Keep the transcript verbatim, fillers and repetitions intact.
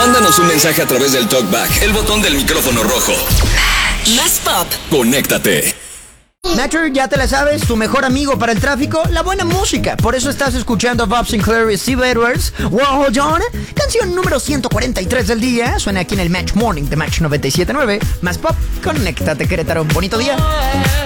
Mándanos un mensaje a través del TalkBack, el botón del micrófono rojo. Más pop. Conéctate. Nature, ya te la sabes, tu mejor amigo para el tráfico, la buena música. Por eso estás escuchando a Bob Sinclair y Steve Edwards, Wow John, canción número ciento cuarenta y tres del día. Suena aquí en el Match Morning de Match noventa y siete punto nueve. Más pop, conéctate, Querétaro. Bonito día.